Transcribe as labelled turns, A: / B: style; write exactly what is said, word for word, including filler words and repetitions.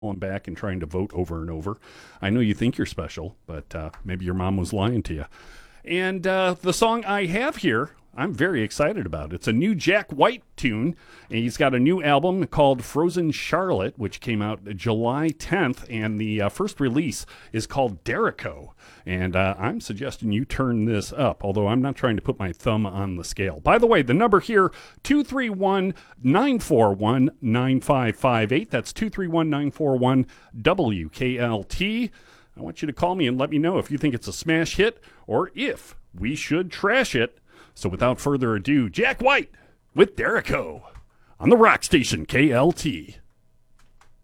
A: Going back and trying to vote over and over. I know you think you're special, but uh, maybe your mom was lying to you. And uh, the song I have here, I'm very excited about. It's a new Jack White tune. And he's got a new album called Frozen Charlotte, which came out July tenth, and the uh, first release is called Derico. And uh, I'm suggesting you turn this up, although I'm not trying to put my thumb on the scale. By the way, the number here, two three one, nine four one, nine five five eight. That's two three one, nine four one, W K L T. I want you to call me and let me know if you think it's a smash hit or if we should trash it. So without further ado, Jack White with Derico on the rock station K L T.